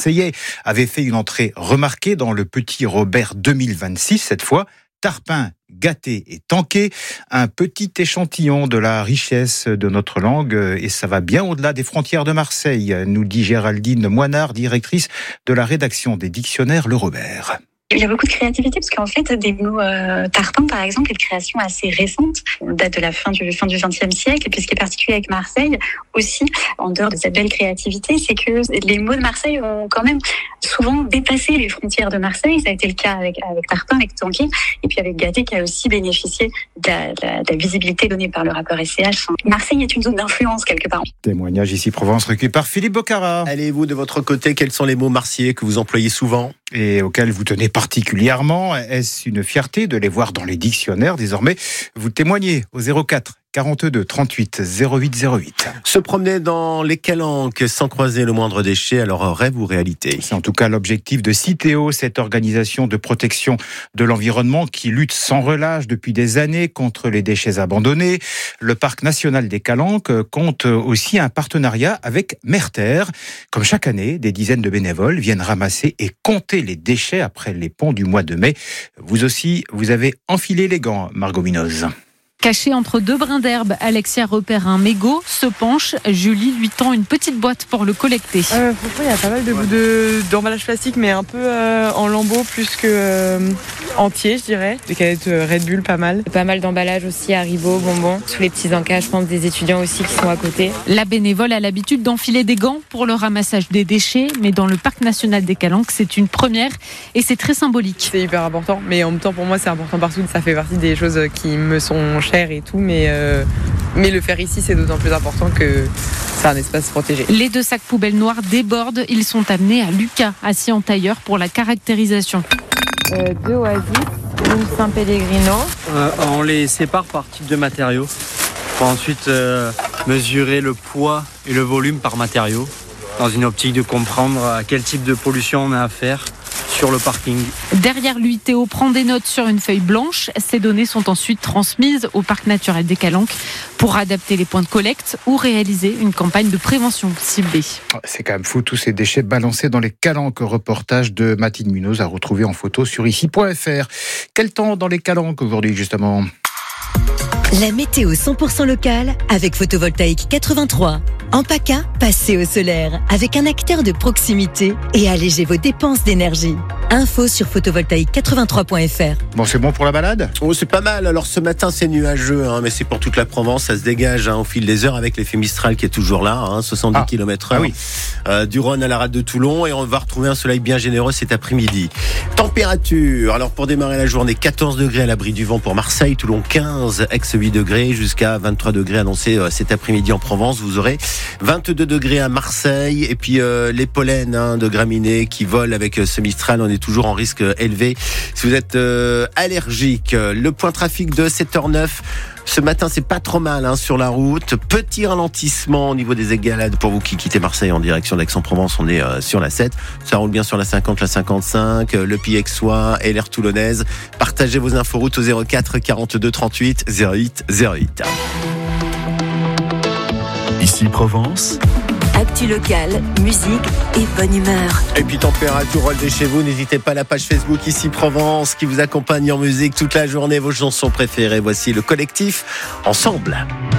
Marseillais avait fait une entrée remarquée dans le Petit Robert 2026 cette fois. Tarpin, gâté et tanké, un petit échantillon de la richesse de notre langue et ça va bien au-delà des frontières de Marseille, nous dit Géraldine Moinard, directrice de la rédaction des dictionnaires Le Robert. Il y a beaucoup de créativité parce qu'en fait, des mots tarpin, par exemple, est une création assez récente, date de la fin du XXe siècle. Et puis, ce qui est particulier avec Marseille aussi, en dehors de cette belle créativité, c'est que les mots de Marseille ont quand même souvent dépassé les frontières de Marseille. Ça a été le cas avec tarpin, avec tanké, et puis avec gâté qui a aussi bénéficié de la visibilité donnée par le rappeur SCH. Marseille est une zone d'influence quelque part. Témoignage ici Provence recueilli par Philippe Bocara. Allez-vous de votre côté, quels sont les mots marseillais que vous employez souvent et auxquels vous tenez particulièrement? Est-ce une fierté de les voir dans les dictionnaires désormais? Vous témoignez au 04 42 38 08 08. Se promener dans les calanques sans croiser le moindre déchet, alors rêve ou réalité? C'est en tout cas l'objectif de Citeo, cette organisation de protection de l'environnement qui lutte sans relâche depuis des années contre les déchets abandonnés. Le parc national des Calanques compte aussi un partenariat avec Merterre. Comme chaque année, des dizaines de bénévoles viennent ramasser et compter les déchets après les ponts du mois de mai. Vous aussi, vous avez enfilé les gants, Margot Minoz. Cachée entre deux brins d'herbe, Alexia repère un mégot, se penche. Julie lui tend une petite boîte pour le collecter. Franchement, il y a pas mal de bouts d'emballage plastique, mais un peu en lambeaux plus que entier, je dirais. Des canettes Red Bull, pas mal. Pas mal d'emballage aussi, Haribo, bonbons. Tous les petits encas, je pense, des étudiants aussi qui sont à côté. La bénévole a l'habitude d'enfiler des gants pour le ramassage des déchets, mais dans le parc national des Calanques, c'est une première et c'est très symbolique. C'est hyper important, mais en même temps, pour moi, c'est important partout. Ça fait partie des choses qui me sont chères et tout, mais le faire ici, c'est d'autant plus important que c'est un espace protégé. Les deux sacs poubelles noirs débordent. Ils sont amenés à Lucas, assis en tailleur pour la caractérisation. 2 Oasis, une Saint-Pellegrino. On les sépare par type de matériau pour ensuite mesurer le poids et le volume par matériau dans une optique de comprendre à quel type de pollution on a affaire sur le parking. Derrière lui, Théo prend des notes sur une feuille blanche. Ces données sont ensuite transmises au parc naturel des Calanques pour adapter les points de collecte ou réaliser une campagne de prévention ciblée. C'est quand même fou, tous ces déchets balancés dans les Calanques. Reportage de Mathilde Munoz à retrouver en photo sur ici.fr. Quel temps dans les Calanques aujourd'hui justement? La météo 100% locale avec Photovoltaïque 83. En PACA, passez au solaire avec un acteur de proximité et allégez vos dépenses d'énergie. Info sur photovoltaïque83.fr. Bon, c'est bon pour la balade? Oh, c'est pas mal. Alors ce matin, c'est nuageux, mais c'est pour toute la Provence. Ça se dégage au fil des heures avec l'effet Mistral qui est toujours là, 70 km/h. Oui. Du Rhône à la rade de Toulon. Et on va retrouver un soleil bien généreux cet après-midi. Température. Alors pour démarrer la journée, 14 degrés à l'abri du vent pour Marseille. Toulon 15, Aix 8 degrés, jusqu'à 23 degrés annoncés cet après-midi en Provence. Vous aurez 22 degrés à Marseille. Et puis les pollens de graminées qui volent avec ce Mistral. On est toujours en risque élevé. Si vous êtes allergique, le point trafic de 7h09. Ce matin, c'est pas trop mal sur la route. Petit ralentissement au niveau des égalades pour vous qui quittez Marseille en direction d'Aix-en-Provence. On est sur la 7. Ça roule bien sur la 50, la 55, le Pillexois et l'aire toulonnaise. Partagez vos inforoutes au 04 42 38 08 08. Ici Provence. Actu locale, musique et bonne humeur. Et puis température relevée chez vous, n'hésitez pas à la page Facebook Ici Provence qui vous accompagne en musique toute la journée, vos chansons préférées. Voici le collectif Ensemble.